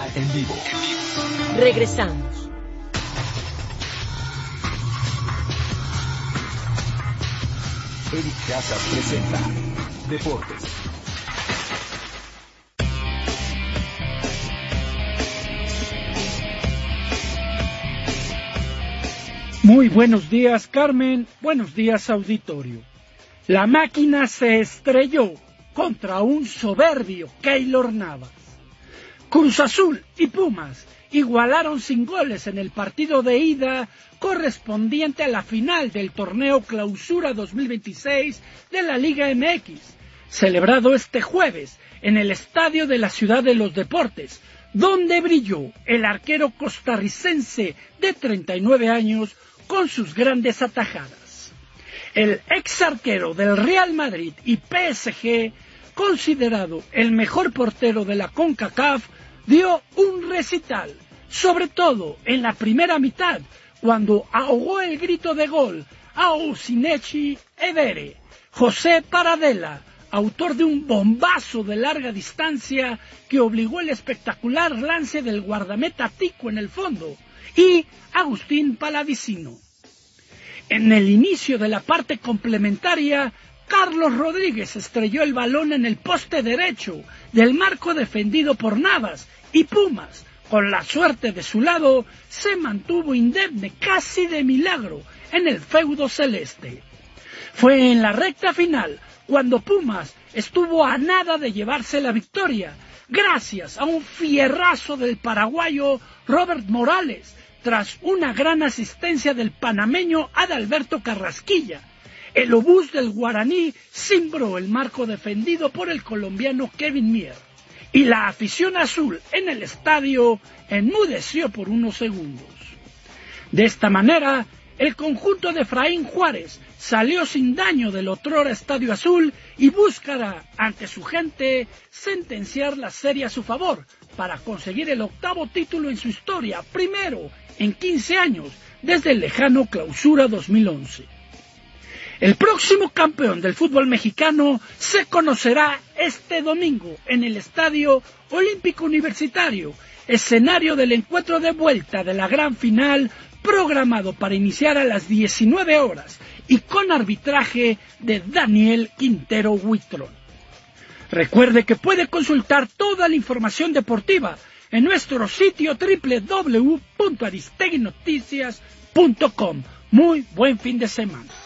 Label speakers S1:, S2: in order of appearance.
S1: en vivo.
S2: Regresamos.
S1: Eric Casas presenta Deportes.
S3: Muy buenos días, Carmen. Buenos días, auditorio. La máquina se estrelló contra un soberbio Keylor Navas. Cruz Azul y Pumas igualaron sin goles en el partido de ida correspondiente a la final del torneo Clausura 2026 de la Liga MX, celebrado este jueves en el Estadio de la Ciudad de los Deportes, donde brilló el arquero costarricense de 39 años con sus grandes atajadas. El ex arquero del Real Madrid y PSG, considerado el mejor portero de la CONCACAF, dio un recital, sobre todo en la primera mitad, cuando ahogó el grito de gol a Osinechi Evere. José Paradela, autor de un bombazo de larga distancia que obligó el espectacular lance del guardameta Tico en el fondo, y Agustín Palavicino. En el inicio de la parte complementaria, Carlos Rodríguez estrelló el balón en el poste derecho del marco defendido por Navas, y Pumas, con la suerte de su lado, se mantuvo indemne casi de milagro en el feudo celeste. Fue en la recta final cuando Pumas estuvo a nada de llevarse la victoria, gracias a un fierrazo del paraguayo Robert Morales, tras una gran asistencia del panameño Adalberto Carrasquilla. El obús del guaraní cimbró el marco defendido por el colombiano Kevin Mier, y la afición azul en el estadio enmudeció por unos segundos. De esta manera, el conjunto de Efraín Juárez salió sin daño del otrora Estadio Azul y buscará, ante su gente, sentenciar la serie a su favor para conseguir el 8º título en su historia, primero en 15 años, desde el lejano Clausura 2011. El próximo campeón del fútbol mexicano se conocerá este domingo en el Estadio Olímpico Universitario, escenario del encuentro de vuelta de la gran final, programado para iniciar a las 19 horas y con arbitraje de Daniel Quintero Huitrón. Recuerde que puede consultar toda la información deportiva en nuestro sitio www.aristeguinoticias.com. Muy buen fin de semana.